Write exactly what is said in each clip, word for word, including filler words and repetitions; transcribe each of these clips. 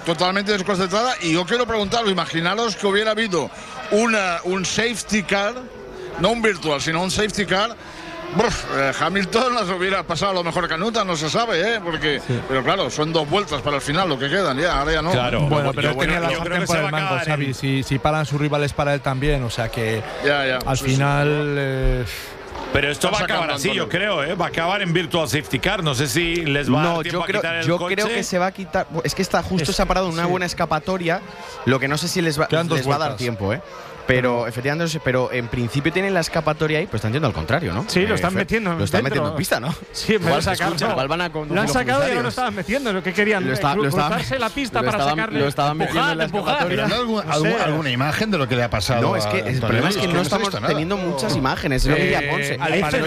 totalmente desconcertada. Y yo quiero preguntaros, imaginaros que hubiera habido una, un safety car, no un virtual, sino un safety car. Uf, eh, Hamilton las hubiera pasado a lo mejor canuta, no se sabe, ¿eh? Porque, sí. Pero claro, son dos vueltas para el final lo que quedan, ya, ahora ya no. Claro, bueno, yo, pero yo, tenía bueno, la sartén por el mango, Xavi. En... Si, si paran sus rivales para él también, o sea que ya, ya, al sí, final. Sí. Eh, Pero esto va a acabar así, yo creo, ¿eh? Va a acabar en Virtual Safety Car. No sé si les va no, a dar tiempo yo creo, a quitar el yo coche. creo que se va a quitar. Es que está justo es, se ha parado en una sí. buena escapatoria. Lo que no sé si les va, les va a dar tiempo, ¿eh? Pero, pero efectivamente, pero en principio tienen la escapatoria ahí, pues están yendo al contrario, ¿no? Sí, lo están eh, metiendo. Lo están dentro. metiendo en pista, ¿no? Sí, me lo sacaron. No. Van a lo han sacado y no lo estaban metiendo. Lo que querían, lo está, cru lo cruzarse estaban, la pista lo para estaban, sacarle. Lo estaban metiendo en la escapatoria. ¿No algún, no sé. algún, ¿Alguna imagen de lo que le ha pasado? No, es que el problema es que no estamos teniendo muchas imágenes. Es lo que decía Ponce.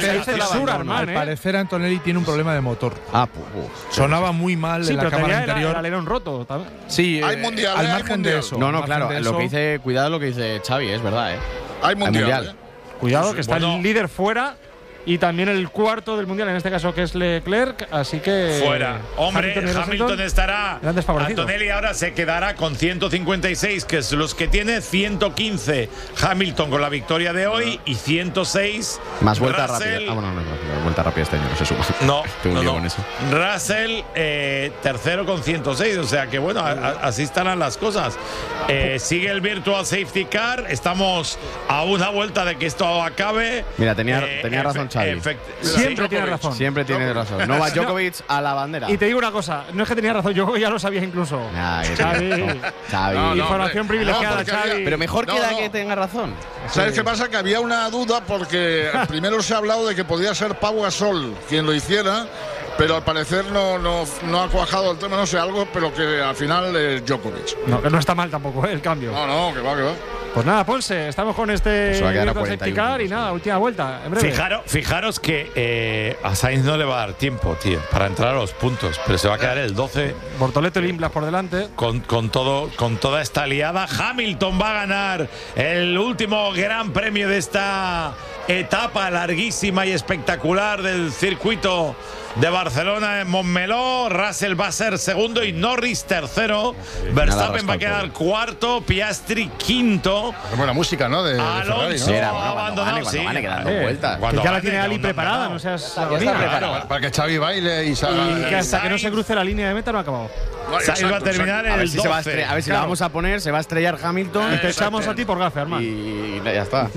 Al parecer, Antonelli tiene un problema de motor. Ah, pues. Sonaba muy mal en la cámara anterior. El alerón roto. Sí, al margen de eso. No, no, claro. Lo que dice, cuidado lo que dice Xavi, es verdad, ¿eh? Hay mundial. Hay mundial. ¿eh? Cuidado, que está bueno. el líder fuera y también el cuarto del mundial, en este caso que es Leclerc, así que. Fuera. Hombre, Hamilton, Hamilton estará. Antonelli ahora se quedará con ciento cincuenta y seis, que es los que tiene, ciento quince Hamilton con la victoria de hoy y ciento seis. Más vuelta rápida. Ah, bueno, no, no, vuelta rápida este año, no se suma. No, no, no. Con eso. Russell, eh, tercero con ciento seis, o sea que bueno, a, a, así estarán las cosas. Eh, sigue el Virtual Safety Car, estamos a una vuelta de que esto acabe. Mira, tenía, eh, tenía razón Xavi. Siempre sí, tiene razón. Siempre tiene razón. Novak Djokovic a la bandera. Y te digo una cosa, no es que tenía razón, yo ya lo sabía incluso. Nah, Xavi. Xavi. No, no, Información no, privilegiada, no, Xavi. Había, pero mejor no, queda no. que tenga razón. ¿Sabes sí. qué pasa? Que había una duda porque primero se ha hablado de que podía ser Pau Gasol quien lo hiciera, pero al parecer no, no, no ha cuajado el tema, no sé, algo, pero que al final es Djokovic. No, que no está mal tampoco, ¿eh? El cambio. No, no, que va, que va. Pues nada, Ponce, estamos con este Safety Car y nada, última vuelta, en breve. Fijaros, fijaros que eh, a Sainz no le va a dar tiempo, tío, para entrar a los puntos, pero se va a quedar el doce. Bortoleto y Limblas por delante. Con, con, todo, con toda esta liada, Hamilton va a ganar el último gran premio de esta etapa larguísima y espectacular del circuito de Barcelona en Montmeló. Russell va a ser segundo y Norris tercero. Verstappen va a quedar cuarto, Piastri quinto. Buena música, ¿no? De, de Alonso Ferrari, ¿no? Bueno, abandonado, cuando sí. gane, quedando eh, vueltas. Que ya la tiene Ali preparada, no seas claro, para que Xavi baile y salga. Y que hasta que no se cruce la línea de meta no ha acabado. Sainz va a terminar el a ver si se va a, doce. a ver si claro. la vamos a poner, se va a estrellar Hamilton. Y te echamos a ti por gafe, hermano. Y ya está.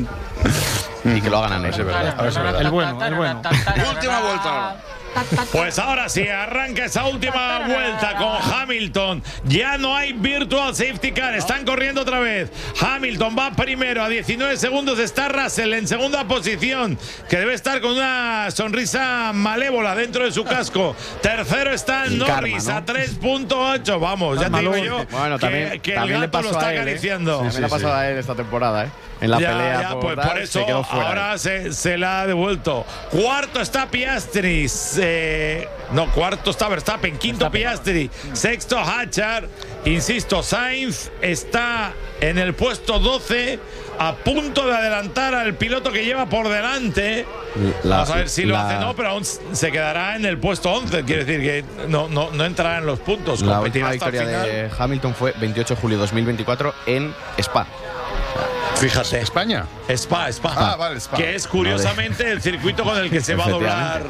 Y que lo hagan a ver, verdad. A ver si es verdad. El bueno, el bueno. Última vuelta. Pues ahora sí, arranca esa última vuelta con Hamilton. Ya no hay Virtual Safety Car, están corriendo otra vez. Hamilton va primero, a diecinueve segundos está Russell en segunda posición, que debe estar con una sonrisa malévola dentro de su casco. Tercero está El Norris, karma, ¿no? a tres punto ocho. Vamos, ya te digo yo bueno, que, también, que también el le gato pasó lo está a él, acariciando. ¿eh? También sí, le ha pasado sí. a él esta temporada, ¿eh? En la ya, pelea ya, por, pues dar, por eso se quedó fuera. ahora se, se la ha devuelto. Cuarto está Piastri, eh, no, cuarto está Verstappen, quinto Piastri, sexto Hatchard, insisto, Sainz está en el puesto doce, a punto de adelantar al piloto que lleva por delante. La, Vamos a ver si la, lo hace, no, pero aún se quedará en el puesto once, quiere decir que no, no, no entrará en los puntos. La última victoria de Hamilton fue veintiocho de julio de dos mil veinticuatro en Spa. Fíjate. ¿España? Spa, Spa. Ah, vale, Spa. Que es curiosamente el circuito con el que se va a doblar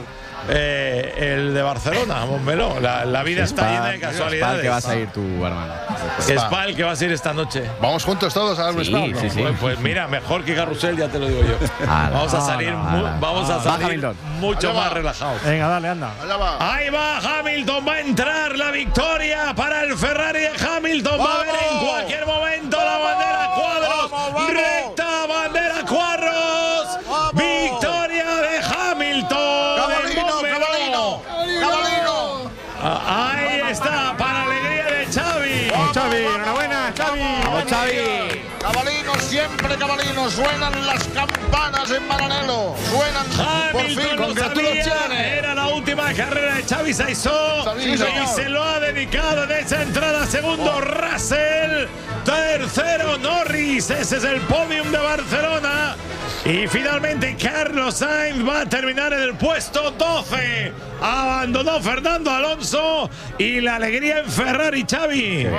eh, el de Barcelona, Montmeló. La, la vida Spa, está llena de casualidades. Spa el que vas a ir tú, hermano. Spa. Spa el que vas a ir esta noche. Vamos juntos todos a dar un sí, Spa. ¿no? Sí, sí. Pues, pues mira, mejor que Carrusel, ya te lo digo yo. Ala, vamos a salir, ala, mu ala. vamos a salir mucho más relajados. Venga, dale, anda. Allá va. Ahí va Hamilton, va a entrar la victoria para el Ferrari de Hamilton. ¡Vamos! Va a ver en cualquier momento la bandera cuadros. ¡Vamos, vamos! Recta, bandera cuadros. ¡Vamos! Victoria de Hamilton. Cabalino, cabalino, cabalino. Ah, ahí está, para alegría de Xavi. Vamos, Xavi, enhorabuena, Xavi. Vamos, Xavi. Cabalino, siempre cabalino. Suenan las campanas en paralelo. Suenan por fin. Hamilton lo Congratulaciones. sabía, era la última carrera de Xavi Saizó Sí, y señor. se lo ha dedicado en esa entrada. Segundo Oh. Russell, tercero Norris. Ese es el podium de Barcelona. Y finalmente Carlos Sainz va a terminar en el puesto doce. Abandonó Fernando Alonso y la alegría en Ferrari, Xavi.